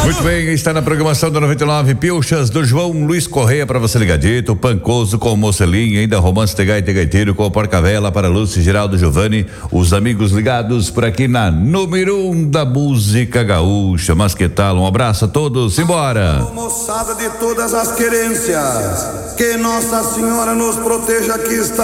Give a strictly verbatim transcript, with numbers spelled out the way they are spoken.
Muito bem, está na programação da noventa e nove, Pilchas do João Luiz Correia para você ligadito, Pancoso com o Mocelinho, ainda Romance de Gaita e Gaiteiro com o Porcavela para Lúcio, Geraldo, Giovanni, os amigos ligados por aqui na número um da música gaúcha. Mas que tal? Um abraço a todos, simbora! Moçada de todas as querências, que Nossa Senhora nos proteja, aqui está